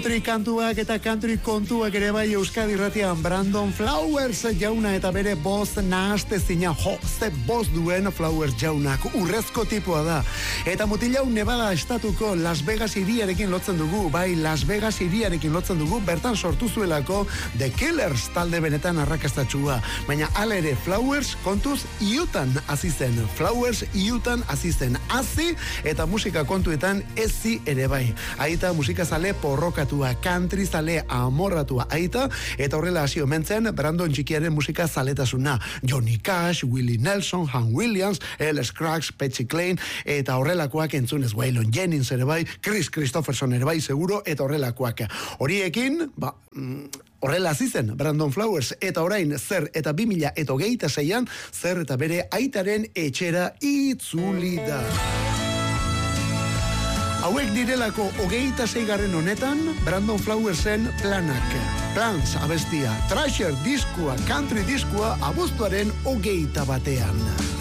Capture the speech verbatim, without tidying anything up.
Country kantuak eta country kontuak ere bai Euskadi Irratian. Brandon Flowers jauna eta bere boz nahastezina, jo, ze boz duen Flowers jaunak, urrezko tipua da. Eta mutilau Nevada estatuko Las Vegas hiriarekin lotzen dugu, bai Las Vegas hiriarekin lotzen dugu, bertan sortu zuelako The Killers talde benetan arrakastatxua. Baina hala ere Flowers kontuz Utahn hasi zen. Flowers Utahn hasi zen. Hasi eta musika kontuetan ezi ere bai. Aita musikazale porrokatu, country zale amorratua aita, eta horrela hasi omentzen Brandon txikiaren musika zaletasuna. Johnny Cash, Willie Nelson, Han Williams, El Scruggs, Patsy Cline, eta horrelakoak entzunez, Waylon Jennings ere bai, Chris Christopherson ere bai, seguro, eta horrelakoak. Horiekin, ba... Mm, horrela hasi zen Brandon Flowers, eta orain zer eta bi mila eta hogeita seian zer eta bere aitaren etxera itzuli da. Hauek direlako hogeita seigarren honetan Brandon Flowersen planak. Plans abestia, Thrasher diskua, country diskua abuztuaren hogeita batean.